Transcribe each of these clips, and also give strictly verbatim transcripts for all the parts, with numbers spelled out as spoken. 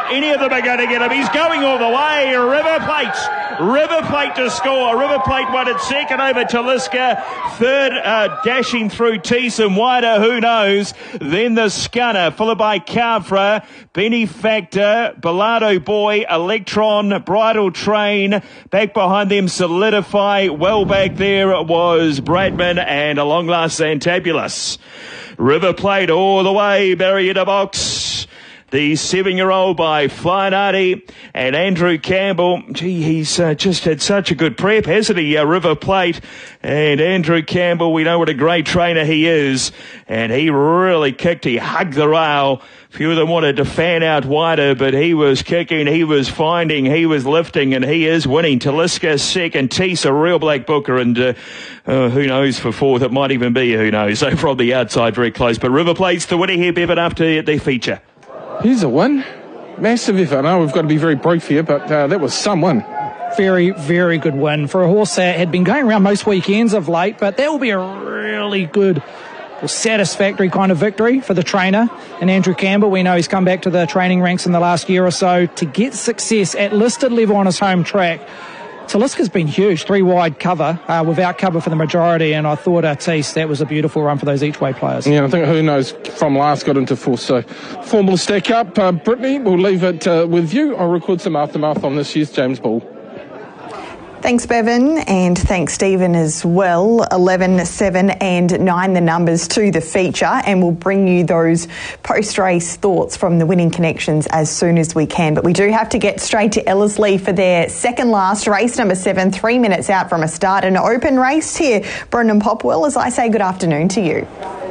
not any of them are going to get him. He's going all the way. River Plate. River Plate to score. River Plate won it second over Taliska. Third, uh, dashing through Teesum. Wider, who knows? Then the Scunner, followed by Carfra, Benefactor, Bellardo Boy, Electron, Bridal Train. Back behind them, Solidify. Well back there was Bradman, and a long last Zantabulous. River Plate all the way, barrier to box. The seven-year-old by Flyinardi and Andrew Campbell. Gee, he's uh, just had such a good prep, hasn't he, uh, River Plate? And Andrew Campbell, we know what a great trainer he is. And he really kicked, he hugged the rail. A few of them wanted to fan out wider, but he was kicking, he was finding, he was lifting, and he is winning. Taliska second, Tees a real black booker, and uh, uh, who knows for fourth, it might even be, who knows. So from the outside, very close. But River Plate's the winner here, Bevan, after their feature. Here's a win. Massive effort. I know we've got to be very brief here, but uh, that was some win. Very, very good win for a horse that had been going around most weekends of late, but that will be a really good or satisfactory kind of victory for the trainer. And Andrew Campbell, we know he's come back to the training ranks in the last year or so to get success at listed level on his home track. Taliska's been huge, three wide cover, uh, without cover for the majority, and I thought uh, Tees, that was a beautiful run for those each-way players. Yeah, I think who knows from last got into fourth, so formal stack up. Uh, Brittany, we'll leave it uh, with you. I'll record some aftermath on this year's James Ball. Thanks, Bevan, and thanks, Stephen, as well. eleven, seven and nine, the numbers to the feature, and we'll bring you those post-race thoughts from the winning connections as soon as we can. But we do have to get straight to Ellerslie for their second last race, number seven, three minutes out from a start. An open race here, Brendan Popwell, as I say good afternoon to you.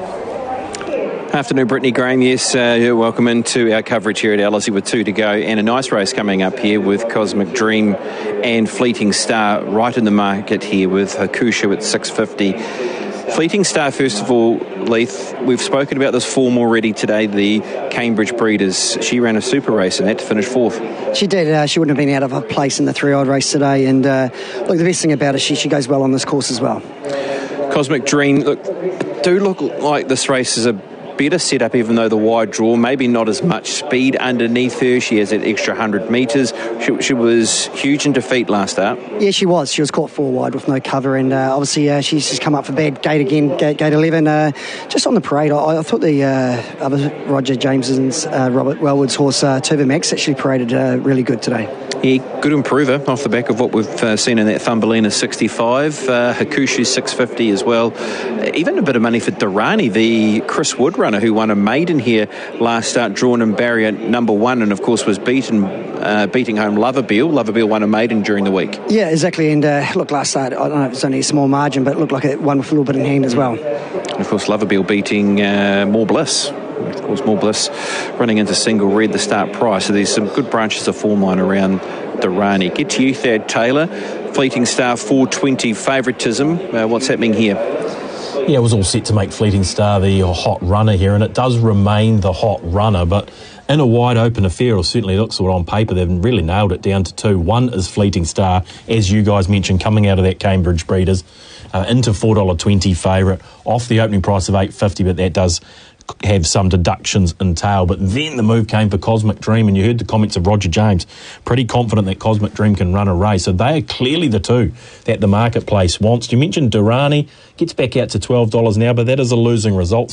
Afternoon, Brittany Graham. Yes, uh, welcome into our coverage here at Ellerslie with two to go, and a nice race coming up here with Cosmic Dream and Fleeting Star right in the market here with Hakusha at six fifty. Fleeting Star, first of all, Leith, we've spoken about this form already today, the Cambridge Breeders. She ran a super race and had to finish fourth. She did. Uh, she wouldn't have been out of her place in the three-year-old race today, and uh, look, the best thing about it is she, she goes well on this course as well. Cosmic Dream, look, do look like this race is a better setup, even though the wide draw, maybe not as much speed underneath her. She has that extra one hundred metres. She, she was huge in defeat last start. Yeah, she was. She was caught four wide with no cover, and uh, obviously uh, she's just come up for bad gate again, gate, gate eleven. Uh, just on the parade, I, I thought the uh, other Roger Jameson's, uh, Robert Wellwood's horse, uh, Turbo Max, actually paraded uh, really good today. Yeah, good improver off the back of what we've uh, seen in that Thumbelina sixty-five. Uh, Hakushu six fifty as well. Uh, even a bit of money for Durrani, the Chris Wood runner who won a maiden here last start, drawn in barrier number one, and of course was beaten, uh, beating home Loverbeal. Loverbeal won a maiden during the week. Yeah, exactly. And uh, look, last start, I don't know if it's only a small margin, but it looked like it won with a little bit in hand as well. And of course, Loverbeal beating uh, More Bliss. Of course, More Bliss running into single red the start price. So there's some good branches of form line around Durrani. Get to you, Thad Taylor. Fleeting Star four twenty favouritism. Uh, what's happening here? Yeah, it was all set to make Fleeting Star the hot runner here, and it does remain the hot runner, but in a wide open affair, or certainly looks like on paper, they've really nailed it down to two. One is Fleeting Star, as you guys mentioned, coming out of that Cambridge Breeders, uh, into four dollars twenty favourite, off the opening price of eight fifty, but that does have some deductions in tail. But then the move came for Cosmic Dream, and you heard the comments of Roger James, pretty confident that Cosmic Dream can run a race. So they are clearly the two that the marketplace wants. You mentioned Durrani, gets back out to twelve dollars now, but that is a losing result.